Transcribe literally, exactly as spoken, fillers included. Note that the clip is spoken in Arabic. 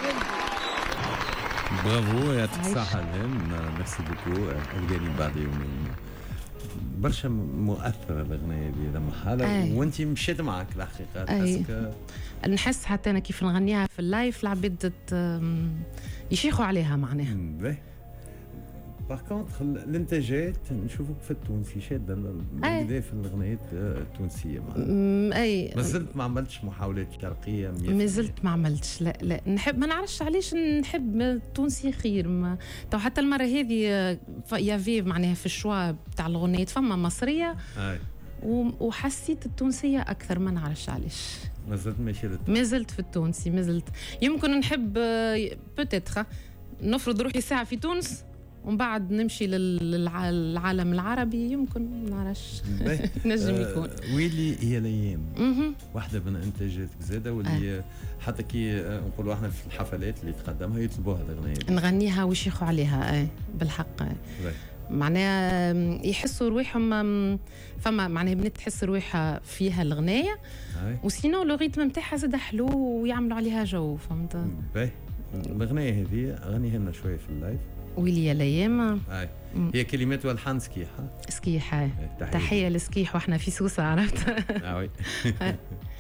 برافو يعطيك الصحة الهام. ميرسي بوكو. القاني بعد يومين برشا مؤثرة الأغنية دي لما حالة وانت مشيت معك الحقيقة. تحسك نحس حتى أنا كيف نغنيها في اللايف العباد يشيخوا عليها معناها. باهي. باغ كونتخ الانتاجات نشوفك في التونسي شاده كذا في الاغنيات التونسيه. اي مازلت ما عملتش محاولات شرقيه. مازلت ما عملتش. لا لا نحب ما نعرفش علاش نحب التونسي خير. ما تو حتى المره هذه يافي معناها في الشوا تاع الاغنيات فما مصريه اي وحسيت التونسيه اكثر. ما نعرفش علاش. مازلت ماشي مازلت في التونسي. مازلت يمكن نحب بوتيتر نفرض روحي ساعه في تونس ومن بعد نمشي للعالم العربي. يمكن نعرفش نجم يكون. آه ويلي هي الايام واحده من انتاجاتك زاده واللي آه. حتى كي نقولوا احنا في الحفلات اللي تقدمها يطلبوها الاغنيه نغنيها ويشيخوا عليها. اي بالحق. معناها يحسوا روحهم فما معناها بنت تحس روحها فيها الاغنيه وسينو لو ريتم نتاعها زاد حلو ويعملوا عليها جو. فهمت. باهي. الاغنيه هذه غنيها لنا شويه في اللايف. ويلي الايام. اي هي كلمات والحان سكيحه. سكيحه. تحيه لسكيح واحنا في سوسه عرفت. اه وي